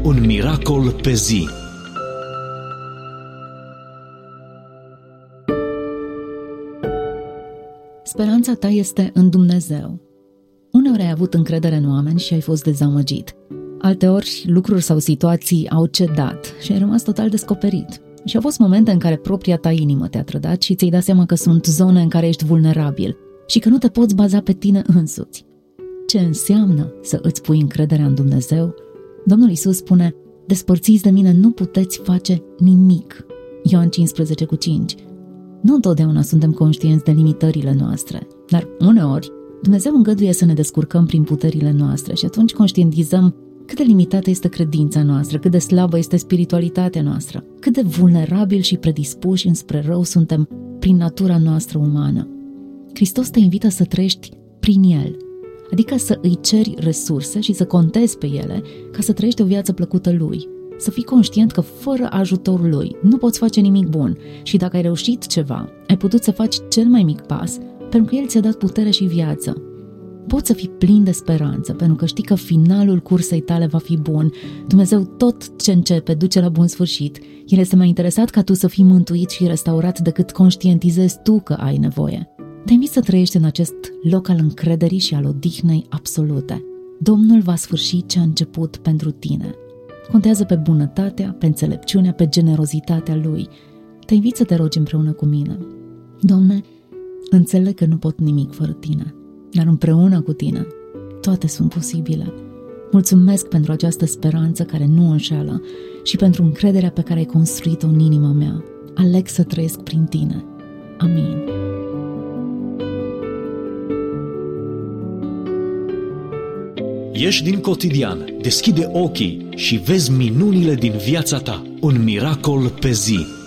Un miracol pe zi. Speranța ta este în Dumnezeu. Uneori ai avut încredere în oameni și ai fost dezamăgit. Alteori, lucruri sau situații au cedat și ai rămas total descoperit. Și au fost momente în care propria ta inimă te-a trădat și ți-ai dat seama că sunt zone în care ești vulnerabil și că nu te poți baza pe tine însuți. Ce înseamnă să îți pui încrederea în Dumnezeu? Domnul Iisus spune: despărțiți de mine, nu puteți face nimic. Ioan 15:5. Nu întotdeauna suntem conștienți de limitările noastre, dar uneori Dumnezeu îngăduie să ne descurcăm prin puterile noastre și atunci conștientizăm cât de limitată este credința noastră, cât de slabă este spiritualitatea noastră, cât de vulnerabil și predispuși înspre rău suntem prin natura noastră umană. Hristos te invită să trăiești prin El, adică să îi ceri resurse și să contezi pe ele ca să trăiești o viață plăcută Lui. Să fii conștient că fără ajutorul Lui nu poți face nimic bun și dacă ai reușit ceva, ai putut să faci cel mai mic pas pentru că El ți-a dat putere și viață. Poți să fii plin de speranță pentru că știi că finalul cursei tale va fi bun. Dumnezeu tot ce începe duce la bun sfârșit. El este mai interesat ca tu să fii mântuit și restaurat decât conștientizezi tu că ai nevoie. Te invit să trăiești în acest loc al încrederii și al odihnei absolute. Domnul va sfârși ce a început pentru tine. Contează pe bunătatea, pe înțelepciunea, pe generozitatea Lui. Te invit să te rogi împreună cu mine. Doamne, înțeleg că nu pot nimic fără Tine, dar împreună cu Tine toate sunt posibile. Mulțumesc pentru această speranță care nu înșeală și pentru încrederea pe care ai construit-o în inima mea. Aleg să trăiesc prin Tine. Amin. Ieși din cotidian, deschide ochii și vezi minunile din viața ta. Un miracol pe zi.